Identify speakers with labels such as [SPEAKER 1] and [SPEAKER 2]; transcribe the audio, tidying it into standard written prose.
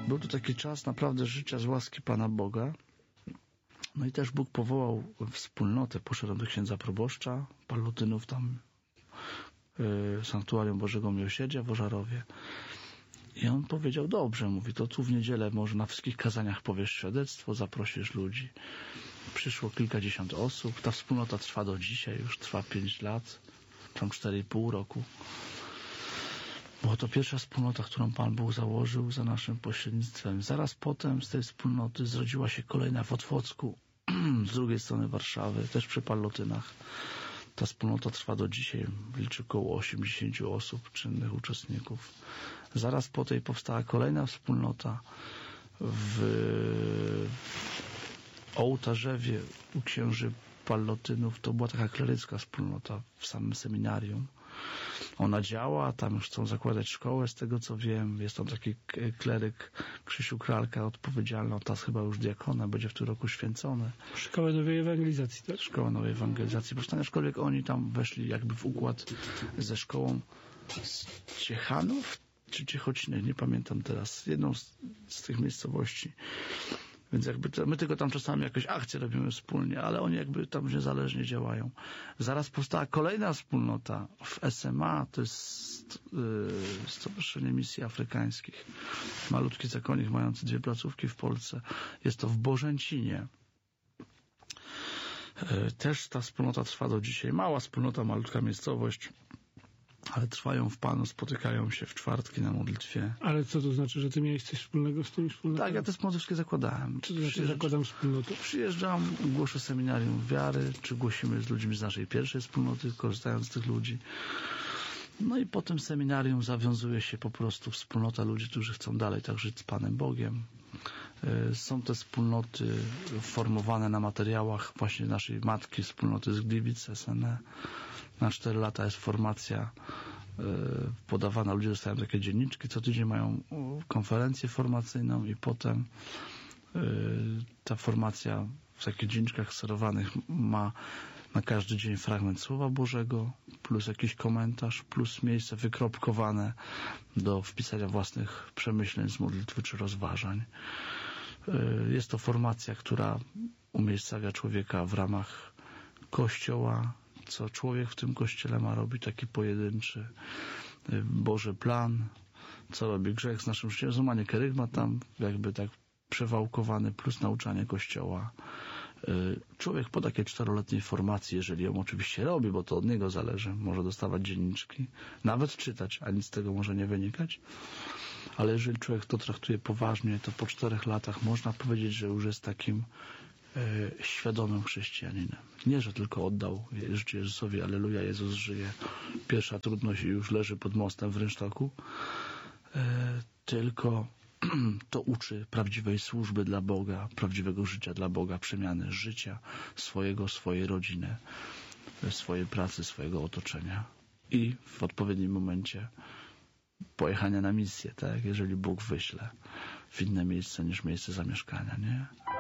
[SPEAKER 1] Był to taki czas naprawdę życia z łaski Pana Boga. No i też Bóg powołał wspólnotę. Poszedłem do księdza proboszcza Pallutynów, tam Sanktuarium Bożego Miłosierdzia w Ożarowie. I on powiedział, dobrze, mówi, to tu w niedzielę może na wszystkich kazaniach powiesz świadectwo, zaprosisz ludzi. Przyszło kilkadziesiąt osób. Ta wspólnota trwa do dzisiaj, już trwa 5 lat, tam 4,5 roku. Była to pierwsza wspólnota, którą Pan Bóg założył za naszym pośrednictwem. Zaraz potem z tej wspólnoty zrodziła się kolejna w Otwocku, z drugiej strony Warszawy, też przy Pallutynach. Ta wspólnota trwa do dzisiaj, liczy około 80 osób, czynnych uczestników. Zaraz po tej powstała kolejna wspólnota w Ołtarzewie u księży Pallutynów. To była taka klerycka wspólnota w samym seminarium. Ona działa, tam już chcą zakładać szkołę, z tego co wiem. Jest tam taki kleryk Krzysiu Kralka, odpowiedzialny, on teraz chyba już diakona, będzie w tym roku święcony.
[SPEAKER 2] Szkoła Nowej Ewangelizacji, tak?
[SPEAKER 1] Szkoła Nowej Ewangelizacji. Proszę, aczkolwiek oni tam weszli jakby w układ ze szkołą z Ciechanów, czy Ciechociny, nie pamiętam teraz, jedną z tych miejscowości. Więc jakby my tylko tam czasami jakieś akcje robimy wspólnie, ale oni jakby tam niezależnie działają. Zaraz powstała kolejna wspólnota w SMA, to jest Stowarzyszenie Misji Afrykańskich. Malutki zakonnik mający 2 placówki w Polsce. Jest to w Bożęcinie. Też ta wspólnota trwa do dzisiaj. Mała wspólnota, malutka miejscowość, ale trwają w Panu, spotykają się w czwartki na modlitwie.
[SPEAKER 2] Ale co to znaczy, że ty miałeś coś wspólnego z tymi wspólnotami?
[SPEAKER 1] Tak, ja te wspólnoty wszystkie zakładałem.
[SPEAKER 2] Co to znaczy, zakładam wspólnotę?
[SPEAKER 1] Przyjeżdżam, głoszę seminarium wiary, czy głosimy z ludźmi z naszej pierwszej wspólnoty, korzystając z tych ludzi. No i po tym seminarium zawiązuje się po prostu wspólnota ludzi, którzy chcą dalej tak żyć z Panem Bogiem. Są te wspólnoty formowane na materiałach właśnie naszej matki, wspólnoty z Gliwic, SNE. Na 4 lata jest formacja podawana, ludzie dostają takie dzienniczki, co tydzień mają konferencję formacyjną i potem ta formacja w takich dzienniczkach sterowanych ma na każdy dzień fragment Słowa Bożego, plus jakiś komentarz, plus miejsce wykropkowane do wpisania własnych przemyśleń z modlitwy czy rozważań. Jest to formacja, która umiejscawia człowieka w ramach Kościoła, co człowiek w tym Kościele ma robić, taki pojedynczy Boży plan, co robi grzech z naszym życiem, złamanie kerygmat tam jakby tak przewałkowany, plus nauczanie Kościoła. Człowiek po takiej 4-letniej formacji, jeżeli ją oczywiście robi, bo to od niego zależy, może dostawać dzienniczki, nawet czytać, a nic z tego może nie wynikać, ale jeżeli człowiek to traktuje poważnie, to po 4 latach można powiedzieć, że już jest takim świadomym chrześcijaninem. Nie, że tylko oddał życie Jezusowi, alleluja, Jezus żyje, pierwsza trudność i już leży pod mostem w rynsztoku, tylko to uczy prawdziwej służby dla Boga, prawdziwego życia dla Boga, przemiany życia swojej rodziny, swojej pracy, swojego otoczenia i w odpowiednim momencie pojechania na misję, tak, jeżeli Bóg wyśle w inne miejsce niż miejsce zamieszkania, nie?